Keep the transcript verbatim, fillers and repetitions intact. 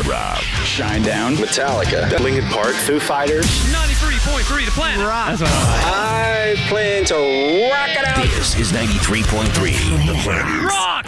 Rock. Shinedown. Metallica. Linkin Park. Foo Fighters. ninety-three point three The Planet. Rock. That's what I I plan to rock it out. This is ninety-three point three The Planet. Rock!